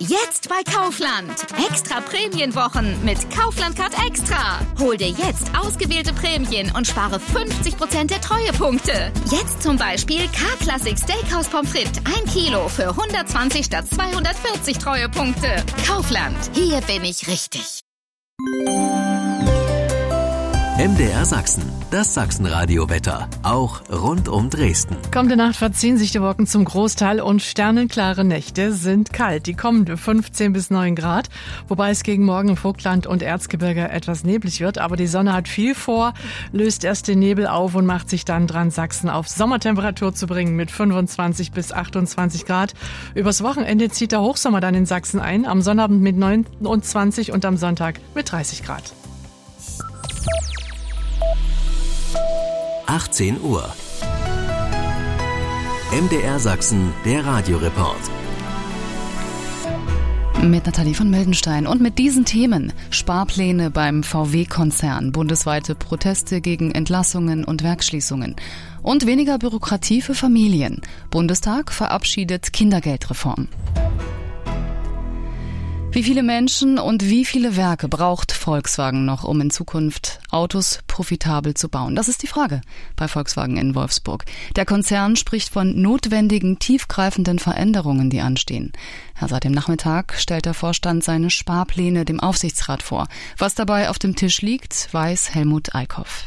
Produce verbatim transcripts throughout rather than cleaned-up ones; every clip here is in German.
Jetzt bei Kaufland. Extra Prämienwochen mit Kaufland Card Extra. Hol dir jetzt ausgewählte Prämien und spare fünfzig Prozent der Treuepunkte. Jetzt zum Beispiel K-Classic Steakhouse Pommes frites ein Kilo für hundertzwanzig statt zweihundertvierzig Treuepunkte. Kaufland. Hier bin ich richtig. M D R Sachsen, das Sachsenradio-Wetter, auch rund um Dresden. Kommende Nacht verziehen sich die Wolken zum Großteil und sternenklare Nächte sind kalt. Die kommende fünfzehn bis neun Grad, wobei es gegen Morgen im Vogtland und Erzgebirge etwas neblig wird. Aber die Sonne hat viel vor, löst erst den Nebel auf und macht sich dann dran, Sachsen auf Sommertemperatur zu bringen mit fünfundzwanzig bis achtundzwanzig Grad. Übers Wochenende zieht der Hochsommer dann in Sachsen ein, am Sonnabend mit neunundzwanzig und am Sonntag mit dreißig Grad. achtzehn Uhr. M D R Sachsen, der Radioreport. Mit Nathalie von Mildenstein und mit diesen Themen: Sparpläne beim V W-Konzern, bundesweite Proteste gegen Entlassungen und Werksschließungen und weniger Bürokratie für Familien. Bundestag verabschiedet Kindergeldreform. Wie viele Menschen und wie viele Werke braucht Volkswagen noch, um in Zukunft Autos profitabel zu bauen? Das ist die Frage bei Volkswagen in Wolfsburg. Der Konzern spricht von notwendigen, tiefgreifenden Veränderungen, die anstehen. Ja, seit dem Nachmittag stellt der Vorstand seine Sparpläne dem Aufsichtsrat vor. Was dabei auf dem Tisch liegt, weiß Helmut Eickhoff.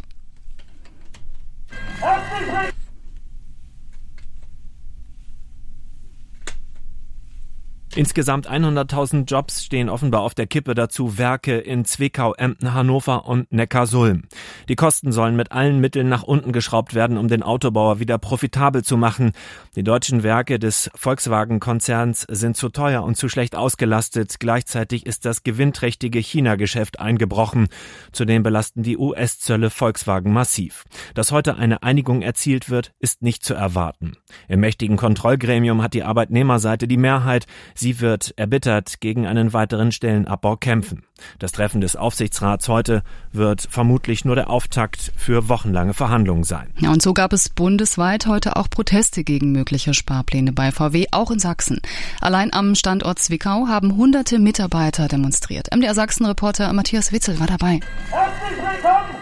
Insgesamt hunderttausend Jobs stehen offenbar auf der Kippe, dazu Werke in Zwickau, Emden, Hannover und Neckarsulm. Die Kosten sollen mit allen Mitteln nach unten geschraubt werden, um den Autobauer wieder profitabel zu machen. Die deutschen Werke des Volkswagen-Konzerns sind zu teuer und zu schlecht ausgelastet. Gleichzeitig ist das gewinnträchtige China-Geschäft eingebrochen. Zudem belasten die U S-Zölle Volkswagen massiv. Dass heute eine Einigung erzielt wird, ist nicht zu erwarten. Im mächtigen Kontrollgremium hat die Arbeitnehmerseite die Mehrheit. Sie wird erbittert gegen einen weiteren Stellenabbau kämpfen. Das Treffen des Aufsichtsrats heute wird vermutlich nur der Auftakt für wochenlange Verhandlungen sein. Ja, und so gab es bundesweit heute auch Proteste gegen mögliche Sparpläne bei V W, auch in Sachsen. Allein am Standort Zwickau haben hunderte Mitarbeiter demonstriert. M D R Sachsen-Reporter Matthias Witzel war dabei. Herzlich willkommen!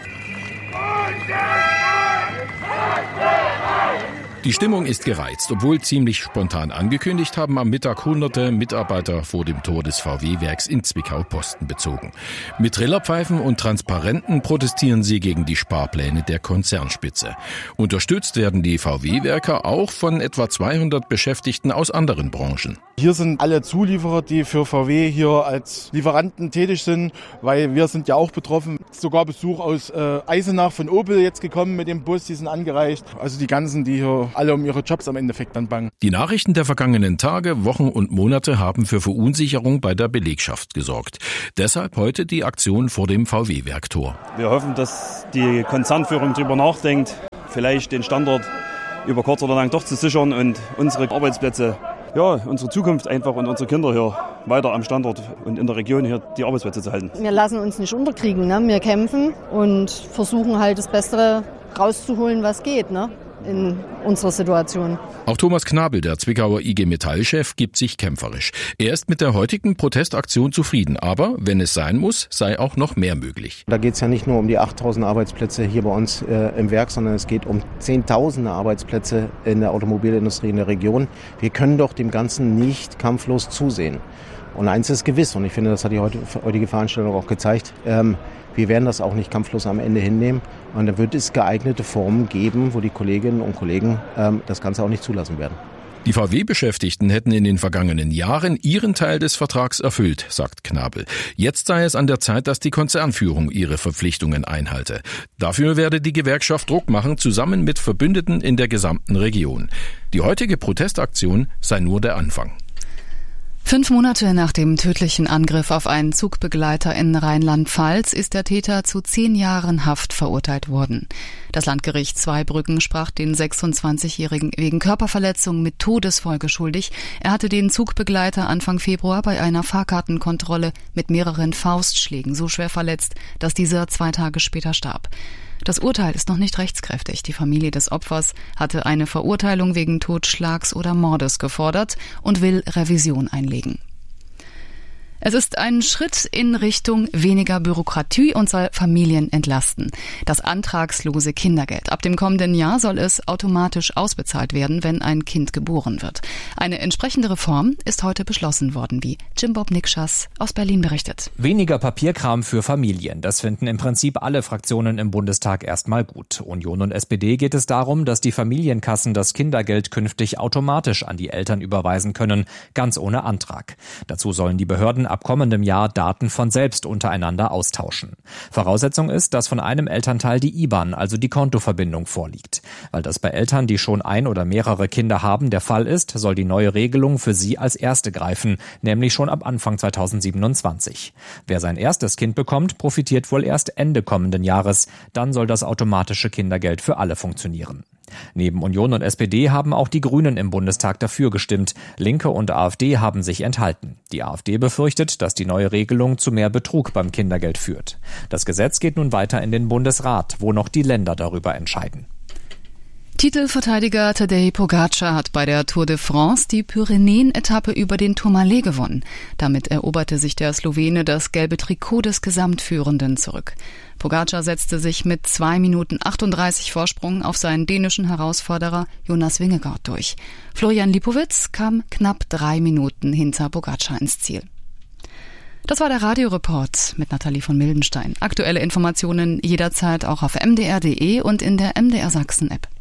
Die Stimmung ist gereizt. Obwohl ziemlich spontan angekündigt, haben am Mittag hunderte Mitarbeiter vor dem Tor des V W-Werks in Zwickau Posten bezogen. Mit Trillerpfeifen und Transparenten protestieren sie gegen die Sparpläne der Konzernspitze. Unterstützt werden die V W-Werker auch von etwa zweihundert Beschäftigten aus anderen Branchen. Hier sind alle Zulieferer, die für V W hier als Lieferanten tätig sind, weil wir sind ja auch betroffen. Sogar Besuch aus äh, Eisenach von Opel jetzt gekommen mit dem Bus, die sind angereist. Also die ganzen, die hier alle um ihre Jobs am Endeffekt dann bangen. Die Nachrichten der vergangenen Tage, Wochen und Monate haben für Verunsicherung bei der Belegschaft gesorgt. Deshalb heute die Aktion vor dem V W-Werktor. Wir hoffen, dass die Konzernführung darüber nachdenkt, vielleicht den Standort über kurz oder lang doch zu sichern und unsere Arbeitsplätze, ja, unsere Zukunft einfach und unsere Kinder hier weiter am Standort und in der Region hier die Arbeitsplätze zu halten. Wir lassen uns nicht unterkriegen, ne? Wir kämpfen und versuchen halt das Beste rauszuholen, was geht, ne? In unserer Situation. Auch Thomas Knabel, der Zwickauer I G Metall-Chef, gibt sich kämpferisch. Er ist mit der heutigen Protestaktion zufrieden, aber wenn es sein muss, sei auch noch mehr möglich. Da geht es ja nicht nur um die achttausend Arbeitsplätze hier bei uns äh, im Werk, sondern es geht um zehntausende Arbeitsplätze in der Automobilindustrie in der Region. Wir können doch dem Ganzen nicht kampflos zusehen. Und eins ist gewiss, und ich finde, das hat die heutige Veranstaltung auch gezeigt, ähm, wir werden das auch nicht kampflos am Ende hinnehmen. Und dann wird es geeignete Formen geben, wo die Kolleginnen und Kollegen ähm, das Ganze auch nicht zulassen werden. Die V W-Beschäftigten hätten in den vergangenen Jahren ihren Teil des Vertrags erfüllt, sagt Knabel. Jetzt sei es an der Zeit, dass die Konzernführung ihre Verpflichtungen einhalte. Dafür werde die Gewerkschaft Druck machen, zusammen mit Verbündeten in der gesamten Region. Die heutige Protestaktion sei nur der Anfang. Fünf Monate nach dem tödlichen Angriff auf einen Zugbegleiter in Rheinland-Pfalz ist der Täter zu zehn Jahren Haft verurteilt worden. Das Landgericht Zweibrücken sprach den sechsundzwanzigjährigen wegen Körperverletzung mit Todesfolge schuldig. Er hatte den Zugbegleiter Anfang Februar bei einer Fahrkartenkontrolle mit mehreren Faustschlägen so schwer verletzt, dass dieser zwei Tage später starb. Das Urteil ist noch nicht rechtskräftig. Die Familie des Opfers hatte eine Verurteilung wegen Totschlags oder Mordes gefordert und will Revision einlegen. Es ist ein Schritt in Richtung weniger Bürokratie und soll Familien entlasten. Das antragslose Kindergeld. Ab dem kommenden Jahr soll es automatisch ausbezahlt werden, wenn ein Kind geboren wird. Eine entsprechende Reform ist heute beschlossen worden, wie Jim Bob Nikschas aus Berlin berichtet. Weniger Papierkram für Familien. Das finden im Prinzip alle Fraktionen im Bundestag erstmal gut. Union und S P D geht es darum, dass die Familienkassen das Kindergeld künftig automatisch an die Eltern überweisen können, ganz ohne Antrag. Dazu sollen die Behörden ab kommendem Jahr Daten von selbst untereinander austauschen. Voraussetzung ist, dass von einem Elternteil die I B A N, also die Kontoverbindung, vorliegt. Weil das bei Eltern, die schon ein oder mehrere Kinder haben, der Fall ist, soll die neue Regelung für sie als erste greifen, nämlich schon ab Anfang zweitausendsiebenundzwanzig. Wer sein erstes Kind bekommt, profitiert wohl erst Ende kommenden Jahres. Dann soll das automatische Kindergeld für alle funktionieren. Neben Union und S P D haben auch die Grünen im Bundestag dafür gestimmt. Linke und AfD haben sich enthalten. Die AfD befürchtet, dass die neue Regelung zu mehr Betrug beim Kindergeld führt. Das Gesetz geht nun weiter in den Bundesrat, wo noch die Länder darüber entscheiden. Titelverteidiger Tadej Pogačar hat bei der Tour de France die Pyrenäen-Etappe über den Tourmalet gewonnen. Damit eroberte sich der Slowene das gelbe Trikot des Gesamtführenden zurück. Pogačar setzte sich mit zwei Minuten achtunddreißig Vorsprung auf seinen dänischen Herausforderer Jonas Vingegaard durch. Florian Lipowitz kam knapp drei Minuten hinter Pogačar ins Ziel. Das war der Radioreport mit Nathalie von Mildenstein. Aktuelle Informationen jederzeit auch auf m d r punkt d e und in der M D R Sachsen App.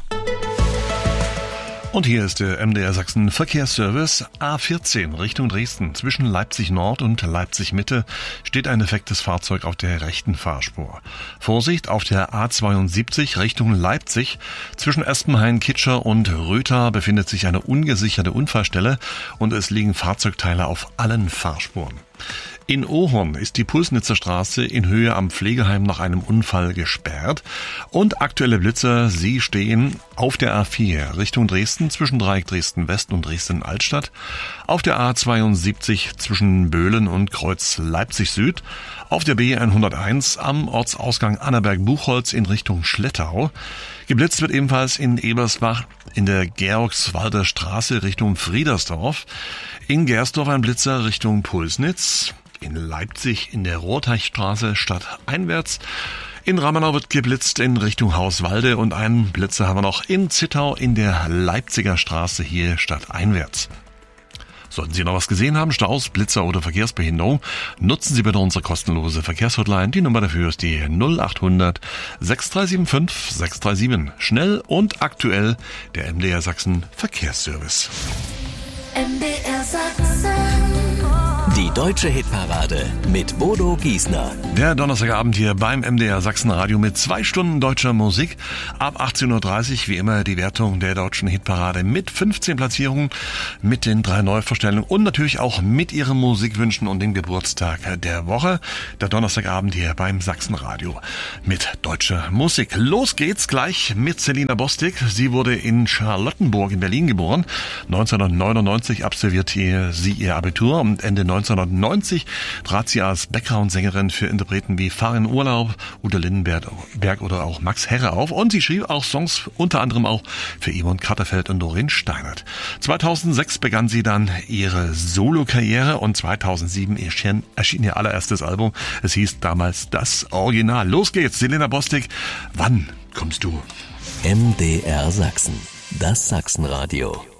Und hier ist der M D R Sachsen Verkehrsservice. A vierzehn Richtung Dresden. Zwischen Leipzig Nord und Leipzig Mitte steht ein defektes Fahrzeug auf der rechten Fahrspur. Vorsicht auf der A zweiundsiebzig Richtung Leipzig. Zwischen Espenhain-Kitscher und Rötha befindet sich eine ungesicherte Unfallstelle und es liegen Fahrzeugteile auf allen Fahrspuren. In Ohorn ist die Pulsnitzer Straße in Höhe am Pflegeheim nach einem Unfall gesperrt. Und aktuelle Blitzer, sie stehen auf der A vier Richtung Dresden zwischen Dreieck Dresden West und Dresden Altstadt, auf der A zweiundsiebzig zwischen Böhlen und Kreuz Leipzig Süd, auf der B hunderteins am Ortsausgang Annaberg-Buchholz in Richtung Schlettau. Geblitzt wird ebenfalls in Ebersbach in der Georgswalder Straße Richtung Friedersdorf, in Gersdorf ein Blitzer Richtung Pulsnitz, in Leipzig in der Rohrteichstraße stadteinwärts. In Ramenau wird geblitzt in Richtung Hauswalde und einen Blitzer haben wir noch in Zittau in der Leipziger Straße hier stadteinwärts. Sollten Sie noch was gesehen haben, Staus, Blitzer oder Verkehrsbehinderung, nutzen Sie bitte unsere kostenlose Verkehrshotline. Die Nummer dafür ist die null acht hundert sechs drei sieben fünf sechs drei sieben. Schnell und aktuell der M D R Sachsen Verkehrsservice. M D R Sachsen. Die deutsche Hitparade mit Bodo Giesner. Der Donnerstagabend hier beim M D R Sachsen Radio mit zwei Stunden deutscher Musik. Ab achtzehn Uhr dreißig wie immer die Wertung der deutschen Hitparade mit fünfzehn Platzierungen, mit den drei Neuvorstellungen und natürlich auch mit Ihren Musikwünschen und dem Geburtstag der Woche. Der Donnerstagabend hier beim Sachsen Radio mit deutscher Musik. Los geht's gleich mit Selina Bostik. Sie wurde in Charlottenburg in Berlin geboren. neunzehnhundertneunundneunzig absolvierte sie ihr Abitur und Ende neunzehnhundertneunzig trat sie als Background-Sängerin für Interpreten wie Fahr in Urlaub, Udo Lindenberg oder auch Max Herre auf und sie schrieb auch Songs unter anderem auch für Yvonne Katterfeld und Doreen Steinert. zweitausendsechs begann sie dann ihre Solo-Karriere und zweitausendsieben erschien, erschien ihr allererstes Album. Es hieß damals Das Original. Los geht's, Selina Bostik. Wann kommst du? M D R Sachsen, das Sachsenradio.